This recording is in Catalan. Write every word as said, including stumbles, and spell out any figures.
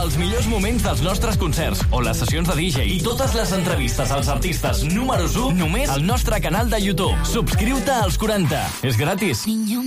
els millors moments dels nostres concerts o les sessions de D J i totes les entrevistes als artistes números u només al nostre canal de YouTube. Subscriu-te als quaranta. És gratis.